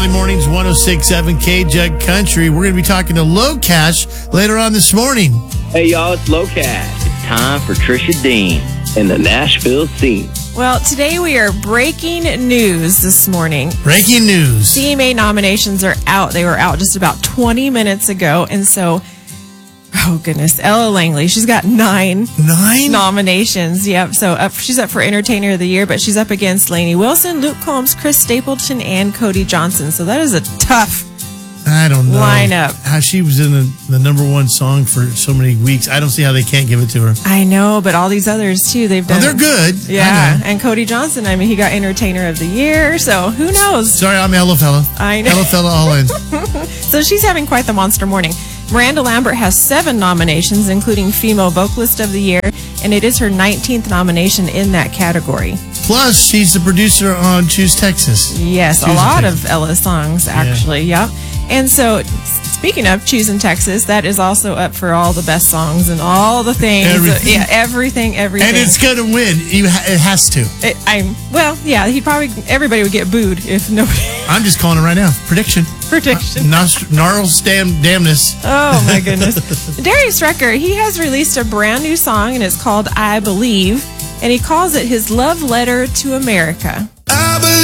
early mornings, 106.7 K-Jug Country. We're going to be talking to Low Cash later on this morning. Hey, y'all, it's Low Cash. It's time for Trisha Dean in the Nashville scene. Well, today we are breaking news this morning. Breaking news. CMA nominations are out. They were out just about 20 minutes ago. And so, oh goodness, Ella Langley, she's got 9 nominations. Yep. So she's up for Entertainer of the Year, but she's up against Lainey Wilson, Luke Combs, Chris Stapleton, and Cody Johnson. So that is a tough lineup. How she was in the number one song for so many weeks. I don't see how they can't give it to her. I know, but all these others too, they've done. Oh, they're good. Yeah. And Cody Johnson, I mean, he got Entertainer of the Year. So who knows? Sorry, I'm Ella Fella. I know. Ella Fella all in. So she's having quite the monster morning. Miranda Lambert has 7 nominations, including Female Vocalist of the Year, and it is her 19th nomination in that category. Plus, she's the producer on Choose Texas. Yes, a lot of Ella's songs, actually. Yep. And so, speaking of Choosing Texas, that is also up for all the best songs and all the things. Everything. Everything. And it's going to win. It has to. Everybody would get booed if nobody. I'm just calling it right now. Prediction. Gnarls damnness. Oh, my goodness. Darius Rucker, he has released a brand new song, and it's called I Believe, and he calls it his love letter to America.